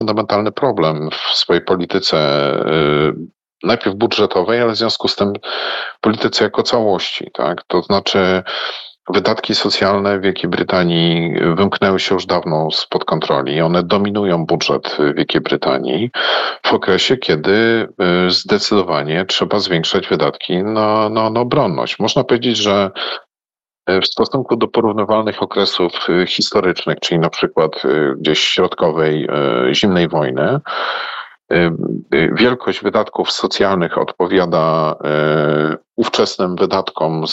fundamentalny problem w swojej polityce, najpierw budżetowej, ale w związku z tym polityce jako całości, tak? To znaczy wydatki socjalne w Wielkiej Brytanii wymknęły się już dawno spod kontroli. One dominują budżet Wielkiej Brytanii w okresie, kiedy zdecydowanie trzeba zwiększać wydatki na obronność. Można powiedzieć, że w stosunku do porównywalnych okresów historycznych, czyli na przykład gdzieś środkowej zimnej wojny, wielkość wydatków socjalnych odpowiada ówczesnym wydatkom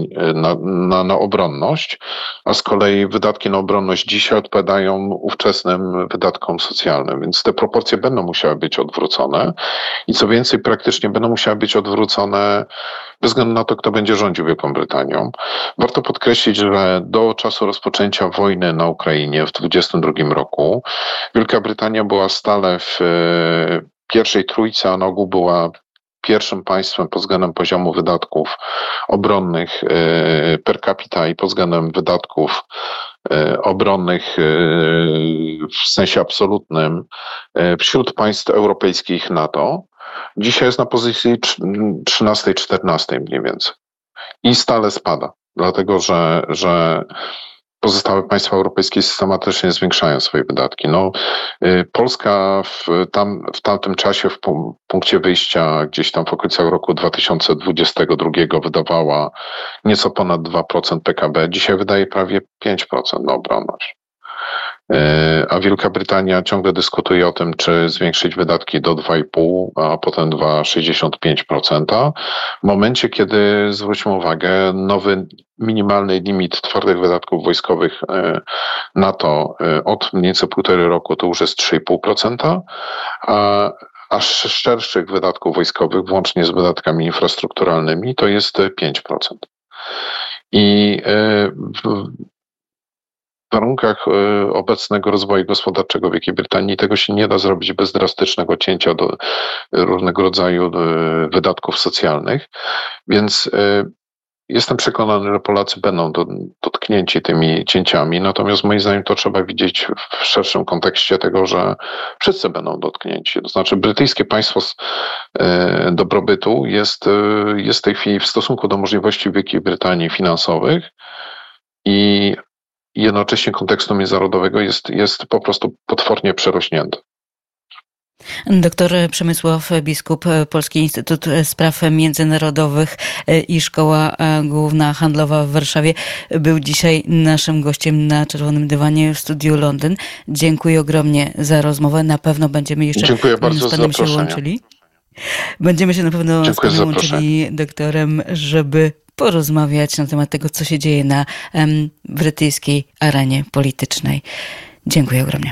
na obronność, a z kolei wydatki na obronność dzisiaj odpowiadają ówczesnym wydatkom socjalnym, więc te proporcje będą musiały być odwrócone i co więcej, praktycznie będą musiały być odwrócone bez względu na to, kto będzie rządził Wielką Brytanią. Warto podkreślić, że do czasu rozpoczęcia wojny na Ukrainie w 2022 roku Wielka Brytania była stale w pierwszej trójce, a na ogół była pierwszym państwem pod względem poziomu wydatków obronnych per capita i pod względem wydatków obronnych w sensie absolutnym wśród państw europejskich NATO. Dzisiaj jest na pozycji 13-14 mniej więcej i stale spada, dlatego że pozostałe państwa europejskie systematycznie zwiększają swoje wydatki. Polska w tamtym czasie, w punkcie wyjścia gdzieś tam w okolicach roku 2022 wydawała nieco ponad 2% PKB. Dzisiaj wydaje prawie 5% na obronność. A Wielka Brytania ciągle dyskutuje o tym, czy zwiększyć wydatki do 2,5, a potem 2,65%. W momencie, kiedy, zwróćmy uwagę, nowy minimalny limit twardych wydatków wojskowych NATO od mniej więcej 1,5 roku to już jest 3,5%, a szerszych wydatków wojskowych, włącznie z wydatkami infrastrukturalnymi, to jest 5%. I w warunkach obecnego rozwoju gospodarczego Wielkiej Brytanii tego się nie da zrobić bez drastycznego cięcia do różnego rodzaju wydatków socjalnych, więc jestem przekonany, że Polacy będą dotknięci tymi cięciami, natomiast moim zdaniem to trzeba widzieć w szerszym kontekście tego, że wszyscy będą dotknięci. To znaczy brytyjskie państwo dobrobytu jest w tej chwili w stosunku do możliwości Wielkiej Brytanii finansowych i jednocześnie kontekstu międzynarodowego jest po prostu potwornie przerośnięty. Doktor Przemysław Biskup, Polski Instytut Spraw Międzynarodowych i Szkoła Główna Handlowa w Warszawie, był dzisiaj naszym gościem na Czerwonym Dywanie w Studiu Londyn. Dziękuję ogromnie za rozmowę. Na pewno będziemy jeszcze z panem się łączyli. Będziemy się na pewno z panem łączyli, doktorem, żeby porozmawiać na temat tego, co się dzieje na brytyjskiej arenie politycznej. Dziękuję ogromnie.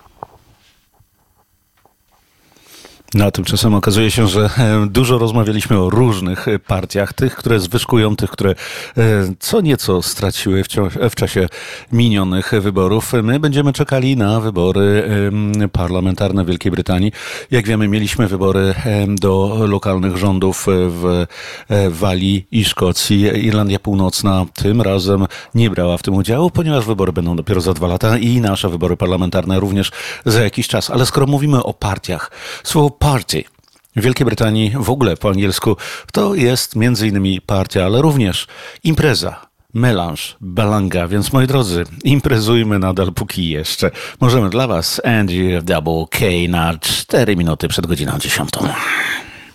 No a tymczasem okazuje się, że dużo rozmawialiśmy o różnych partiach, tych, które zwyżkują, tych, które co nieco straciły w czasie minionych wyborów. My będziemy czekali na wybory parlamentarne w Wielkiej Brytanii. Jak wiemy, mieliśmy wybory do lokalnych rządów w Walii i Szkocji. Irlandia Północna tym razem nie brała w tym udziału, ponieważ wybory będą dopiero za 2 lata i nasze wybory parlamentarne również za jakiś czas. Ale skoro mówimy o partiach, słowo party w Wielkiej Brytanii w ogóle po angielsku to jest między innymi partia, ale również impreza, melange, balanga, więc moi drodzy, imprezujmy nadal póki jeszcze. Możemy dla was Angie Double K na 4 minuty przed godziną 10.